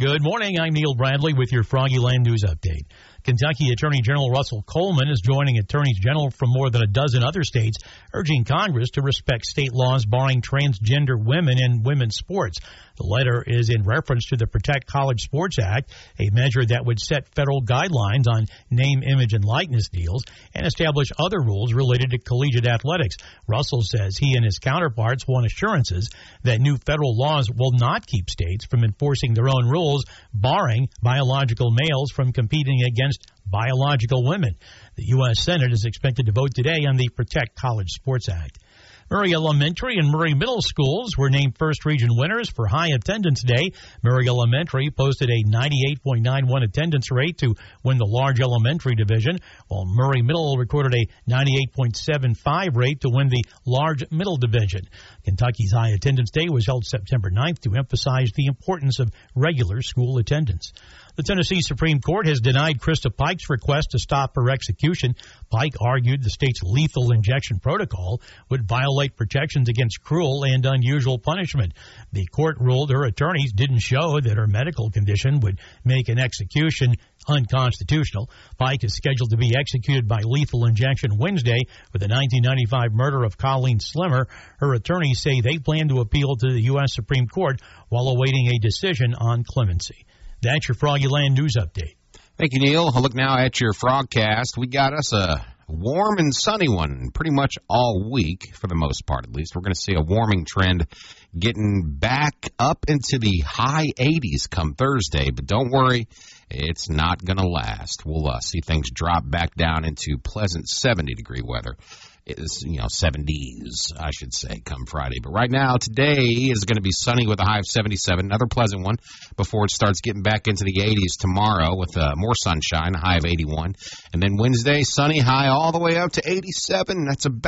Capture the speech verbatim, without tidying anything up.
Good morning. I'm Neil Bradley with your Froggy Land News Update. Kentucky Attorney General Russell Coleman is joining attorneys general from more than a dozen other states, urging Congress to respect state laws barring transgender women in women's sports. The letter is in reference to the Protect College Sports Act, a measure that would set federal guidelines on name, image, and likeness deals and establish other rules related to collegiate athletics. Russell says he and his counterparts want assurances that new federal laws will not keep states from enforcing their own rules, barring biological males from competing against biological women. The U S Senate is expected to vote today on the Protect College Sports Act. Murray Elementary and Murray Middle Schools were named first region winners for High Attendance Day. Murray Elementary posted a ninety-eight point nine one attendance rate to win the large elementary division, while Murray Middle recorded a ninety-eight point seven five rate to win the large middle division. Kentucky's High Attendance Day was held September ninth to emphasize the importance of regular school attendance. The Tennessee Supreme Court has denied Krista Pike's request to stop her execution. Pike argued the state's lethal injection protocol would violate protections against cruel and unusual punishment. The court ruled her attorneys didn't show that her medical condition would make an execution unconstitutional. Pike is scheduled to be executed by lethal injection Wednesday for the nineteen ninety-five murder of Colleen Slimmer. Her attorneys say they plan to appeal to the U S Supreme Court while awaiting a decision on clemency. That's your Froggy Land News Update. Thank you, Neil. I'll look now at your Frogcast. We got us a warm and sunny one pretty much all week, for the most part at least. We're going to see a warming trend getting back up into the high eighties come Thursday, but don't worry, it's not going to last. We'll uh, see things drop back down into pleasant seventy-degree weather. Is, you know, seventies, I should say, come Friday. But right now, today is going to be sunny with a high of seventy-seven, another pleasant one before it starts getting back into the eighties tomorrow with uh, more sunshine, a high of eighty-one. And then Wednesday, sunny, high all the way up to eighty-seven. That's about